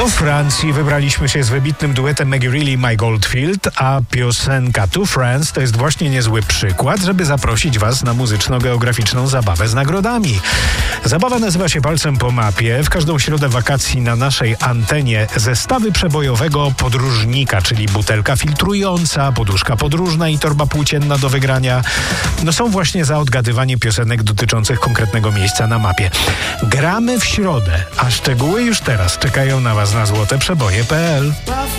Do Francji wybraliśmy się z wybitnym duetem Maggie Reilly i Mike Oldfield, a piosenka To France to jest właśnie niezły przykład, żeby zaprosić Was na muzyczno-geograficzną zabawę z nagrodami. Zabawa nazywa się Palcem po mapie. W każdą środę wakacji na naszej antenie zestawy przebojowego podróżnika, czyli butelka filtrująca, poduszka podróżna i torba płócienna do wygrania. No są właśnie za odgadywanie piosenek dotyczących konkretnego miejsca na mapie. Gramy w środę, a szczegóły już teraz czekają na Was na złoteprzeboje.pl.